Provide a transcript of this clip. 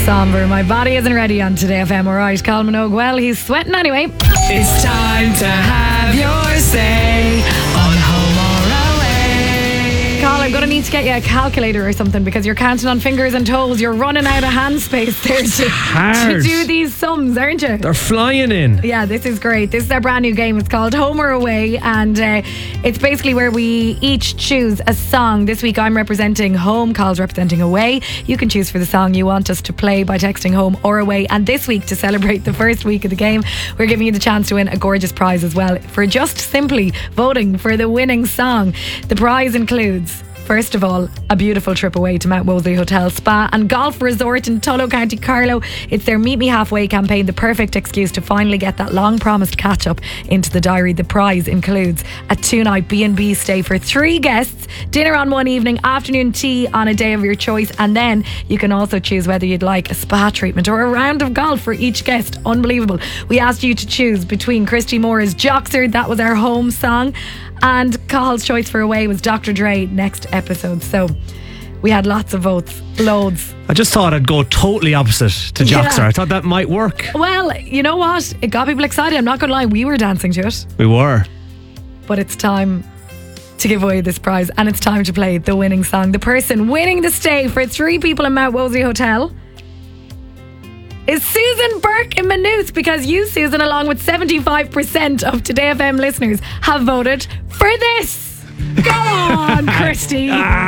Somber, my body isn't ready on Today FM. Alright, Colin Minogue, well, he's sweating anyway. It's time to have your say on Home or Away. Colin, I'm going to need to get you a calculator or something because you're counting on fingers and toes. You're running out of hand space there to do these sums, aren't you? They're flying in. Yeah, this is great. This is our brand new game. It's called Home or Away, and it's basically where we each choose a song. This week I'm representing home, Carl's representing away. You can choose for the song you want us to play by texting home or away. And this week, to celebrate the first week of the game, we're giving you the chance to win a gorgeous prize as well for just simply voting for the winning song. The prize includes, first of all, a beautiful trip away to Mount Wolseley Hotel Spa and Golf Resort in Tullow, County Carlow. It's their Meet Me Halfway campaign, the perfect excuse to finally get that long-promised catch-up into the diary. The prize includes a 2-night B&B stay for 3 guests, dinner on one evening, afternoon tea on a day of your choice, and then you can also choose whether you'd like a spa treatment or a round of golf for each guest. Unbelievable. We asked you to choose between Christy Moore's Joxer, that was our home song, and Carl's choice for away was Dr. Dre, Next Episode. So we had lots of votes, loads. I just thought I'd go totally opposite to Joxer. Yeah. I thought that might work. Well, you know what? It got people excited. I'm not going to lie, we were dancing to it. We were. But it's time to give away this prize, and it's time to play the winning song. The person winning the stay for 3 people in Mount Wolseley Hotel is Susan Burke in Maynooth, because you, Susan, along with 75% of Today FM listeners, have voted for this. Go on, Christy.